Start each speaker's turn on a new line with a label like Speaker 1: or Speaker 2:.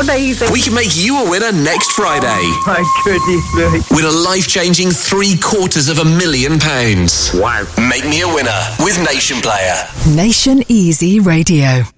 Speaker 1: amazing.
Speaker 2: We can make you a winner next Friday.
Speaker 1: Oh, my goodness me.
Speaker 2: Win a life-changing £750,000.
Speaker 1: Wow.
Speaker 2: Make me a winner with Nation Player.
Speaker 3: Nation Easy Radio.